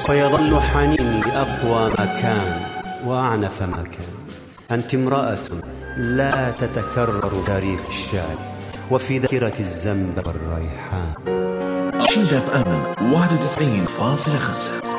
فيظل حنيني أقوى ما كان وأعنف ما كان. أنت امرأة لا تتكرر في تاريخ الشعر وفي ذاكرة الزنبق والريحان. رشيد FM 91.5